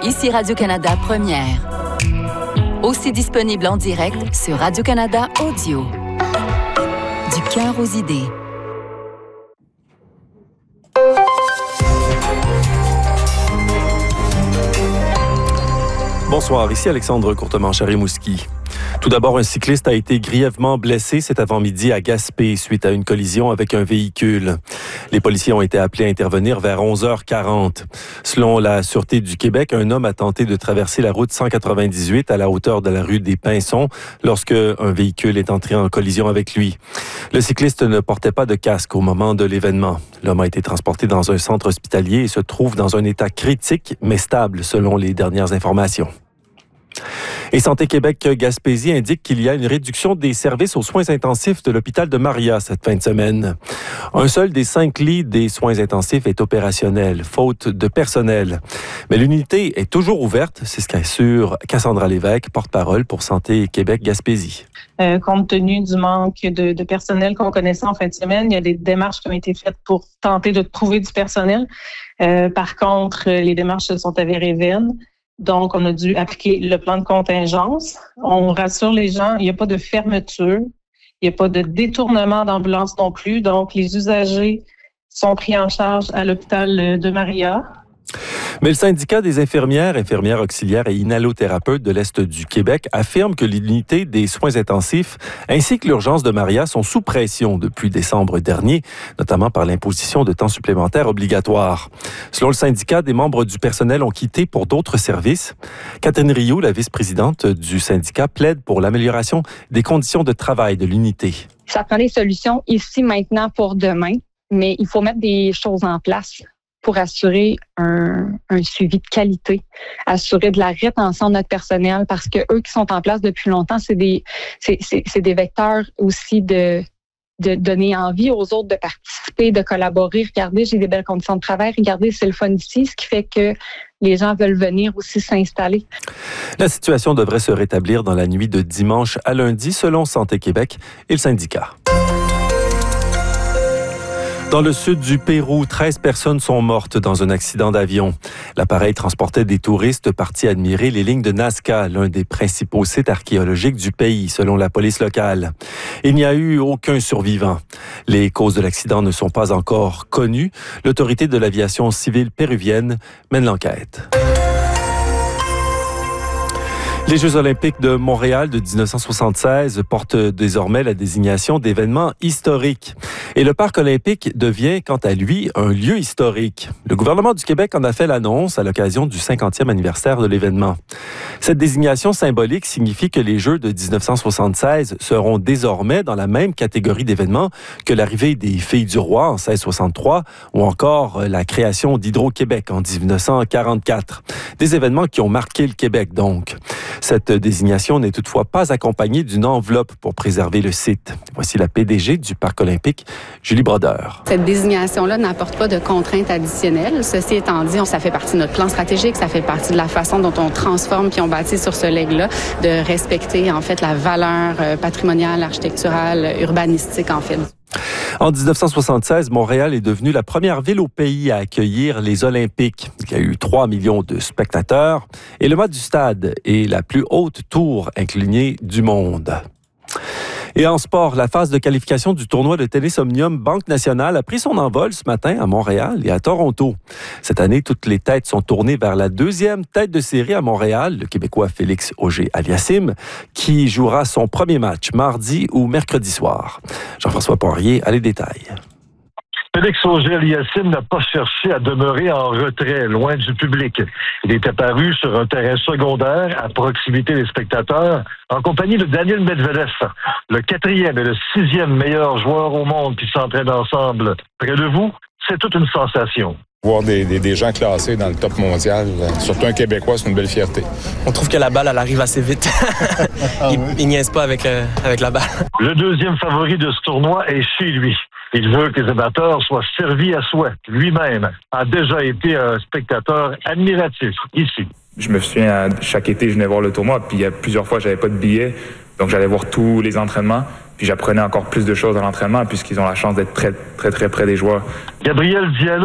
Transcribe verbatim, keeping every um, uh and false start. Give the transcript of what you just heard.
Ici Radio-Canada Première. Aussi disponible en direct sur Radio-Canada Audio. Du cœur aux idées. Bonsoir, ici Alexandre Courtemanche-Rimouski. Tout d'abord, un cycliste a été grièvement blessé cet avant-midi à Gaspé suite à une collision avec un véhicule. Les policiers ont été appelés à intervenir vers onze heures quarante. Selon la Sûreté du Québec, un homme a tenté de traverser la route cent quatre-vingt-dix-huit à la hauteur de la rue des Pinsons lorsque un véhicule est entré en collision avec lui. Le cycliste ne portait pas de casque au moment de l'événement. L'homme a été transporté dans un centre hospitalier et se trouve dans un état critique mais stable selon les dernières informations. Et Santé Québec Gaspésie indique qu'il y a une réduction des services aux soins intensifs de l'hôpital de Maria cette fin de semaine. Un seul des cinq lits des soins intensifs est opérationnel, faute de personnel. Mais l'unité est toujours ouverte, c'est ce qu'assure Cassandra Lévesque, porte-parole pour Santé Québec Gaspésie. Euh, compte tenu du manque de, de personnel qu'on connaissait en fin de semaine, il y a des démarches qui ont été faites pour tenter de trouver du personnel. Euh, par contre, les démarches se sont avérées vaines. Donc, on a dû appliquer le plan de contingence. On rassure les gens, il n'y a pas de fermeture, il n'y a pas de détournement d'ambulance non plus. Donc, les usagers sont pris en charge à l'hôpital de Maria. Mais le syndicat des infirmières, infirmières auxiliaires et inhalothérapeutes de l'Est du Québec affirme que l'unité des soins intensifs ainsi que l'urgence de Maria sont sous pression depuis décembre dernier, notamment par l'imposition de temps supplémentaires obligatoires. Selon le syndicat, des membres du personnel ont quitté pour d'autres services. Catherine Rioux, la vice-présidente du syndicat, plaide pour l'amélioration des conditions de travail de l'unité. Ça prend des solutions ici, maintenant, pour demain, mais il faut mettre des choses en place pour assurer un, un suivi de qualité, assurer de la rétention de notre personnel, parce que eux qui sont en place depuis longtemps, c'est des, c'est, c'est, c'est des vecteurs aussi de, de donner envie aux autres de participer, de collaborer. Regardez, j'ai des belles conditions de travail. Regardez, c'est le fun ici, ce qui fait que les gens veulent venir aussi s'installer. La situation devrait se rétablir dans la nuit de dimanche à lundi, selon Santé Québec et le syndicat. Dans le sud du Pérou, treize personnes sont mortes dans un accident d'avion. L'appareil transportait des touristes partis admirer les lignes de Nazca, l'un des principaux sites archéologiques du pays, selon la police locale. Il n'y a eu aucun survivant. Les causes de l'accident ne sont pas encore connues. L'autorité de l'aviation civile péruvienne mène l'enquête. Les Jeux olympiques de Montréal de dix-neuf cent soixante-seize portent désormais la désignation d'événements historiques. Et le Parc olympique devient, quant à lui, un lieu historique. Le gouvernement du Québec en a fait l'annonce à l'occasion du cinquantième anniversaire de l'événement. Cette désignation symbolique signifie que les Jeux de dix-neuf cent soixante-seize seront désormais dans la même catégorie d'événements que l'arrivée des Filles du Roi en seize soixante-trois ou encore la création d'Hydro-Québec en dix-neuf cent quarante-quatre. Des événements qui ont marqué le Québec, donc. Cette désignation n'est toutefois pas accompagnée d'une enveloppe pour préserver le site. Voici la P D G du Parc olympique, Julie Brodeur. Cette désignation-là n'apporte pas de contraintes additionnelles. Ceci étant dit, ça fait partie de notre plan stratégique, ça fait partie de la façon dont on transforme puis on bâtit sur ce legs-là, de respecter en fait la valeur patrimoniale, architecturale, urbanistique en fait. En dix-neuf cent soixante-seize, Montréal est devenue la première ville au pays à accueillir les Olympiques. Il y a eu trois millions de spectateurs et le mât du stade est la plus haute tour inclinée du monde. Et en sport, la phase de qualification du tournoi de tennis Omnium Banque Nationale a pris son envol ce matin à Montréal et à Toronto. Cette année, toutes les têtes sont tournées vers la deuxième tête de série à Montréal, le Québécois Félix Auger-Aliassime, qui jouera son premier match mardi ou mercredi soir. Jean-François Poirier a les détails. Félix Auger-Aliassime n'a pas cherché à demeurer en retrait, loin du public. Il est apparu sur un terrain secondaire, à proximité des spectateurs, en compagnie de Daniil Medvedev, le quatrième et le sixième meilleur joueur au monde qui s'entraînent ensemble. Près de vous, c'est toute une sensation. Voir des, des, des gens classés dans le top mondial, surtout un Québécois, c'est une belle fierté. On trouve que la balle, elle arrive assez vite. ah, il, oui. il niaise pas avec, euh, avec la balle. Le deuxième favori de ce tournoi est chez lui. Il veut que les amateurs soient servis à souhait. Lui-même a déjà été un spectateur admiratif ici. Je me souviens, chaque été, je venais voir le tournoi, puis il y a plusieurs fois, j'avais pas de billets, donc j'allais voir tous les entraînements, puis j'apprenais encore plus de choses à l'entraînement, puisqu'ils ont la chance d'être très, très, très près des joueurs. Gabriel Diallo